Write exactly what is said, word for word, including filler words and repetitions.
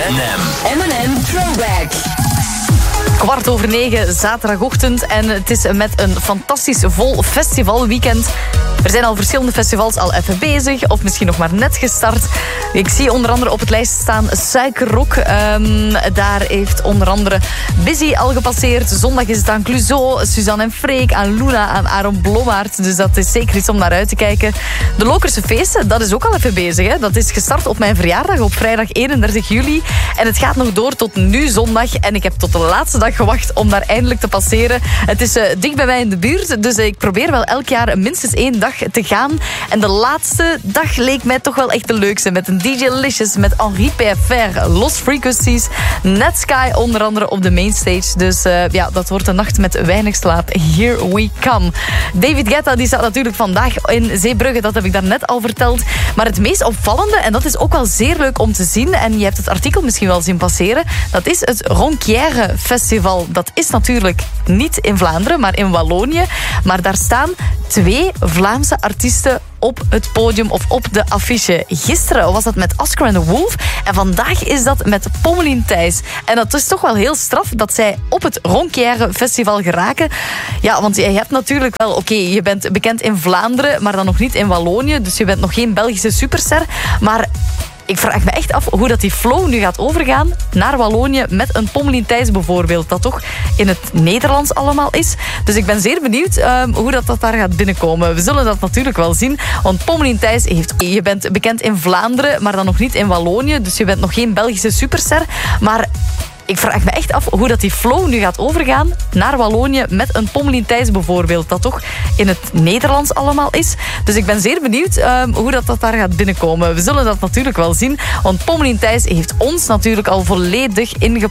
M en M Throwback. Kwart over negen, zaterdagochtend. En het is met een fantastisch vol festivalweekend. Er zijn al verschillende festivals al even bezig. Of misschien nog maar net gestart. Ik zie onder andere op het lijst staan Suikerrock. Um, daar heeft onder andere Busy al gepasseerd. Zondag is het aan Clouseau, Suzanne en Freek, aan Luna, aan Aaron Blommaert. Dus dat is zeker iets om naar uit te kijken. De Lokerse feesten, dat is ook al even bezig. Hè? Dat is gestart op mijn verjaardag op vrijdag eenendertig juli. En het gaat nog door tot nu zondag. En ik heb tot de laatste dag gewacht om daar eindelijk te passeren. Het is uh, dicht bij mij in de buurt. Dus uh, ik probeer wel elk jaar minstens één dag te gaan. En de laatste dag leek mij toch wel echt de leukste. Met een D J Licious, met Henri P F R, Lost Frequencies, Netsky onder andere op de mainstage. Dus uh, ja, dat wordt een nacht met weinig slaap. Here we come. David Guetta die staat natuurlijk vandaag in Zeebrugge. Dat heb ik daarnet al verteld. Maar het meest opvallende, en dat is ook wel zeer leuk om te zien, en je hebt het artikel misschien wel zien passeren, dat is het Ronquière Festival. Dat is natuurlijk niet in Vlaanderen, maar in Wallonië. Maar daar staan twee Vlaamse artiesten op het podium of op de affiche. Gisteren was dat met Oscar and the Wolf en vandaag is dat met Pommelien Thijs. En dat is toch wel heel straf dat zij op het Ronquière Festival geraken. Ja, want je hebt natuurlijk wel, oké, okay, je bent bekend in Vlaanderen, maar dan nog niet in Wallonië, dus je bent nog geen Belgische superster, maar ik vraag me echt af hoe dat die flow nu gaat overgaan naar Wallonië met een Pommelien Thijs bijvoorbeeld, dat toch in het Nederlands allemaal is. Dus ik ben zeer benieuwd um, hoe dat, dat daar gaat binnenkomen. We zullen dat natuurlijk wel zien, want Pommelien Thijs heeft... Je bent bekend in Vlaanderen, maar dan nog niet in Wallonië, dus je bent nog geen Belgische superster, maar ik vraag me echt af hoe dat die flow nu gaat overgaan naar Wallonië met een Pommelien Thijs bijvoorbeeld, dat toch in het Nederlands allemaal is. Dus ik ben zeer benieuwd um, hoe dat, dat daar gaat binnenkomen. We zullen dat natuurlijk wel zien, want Pommelien Thijs heeft ons natuurlijk al volledig ingepakt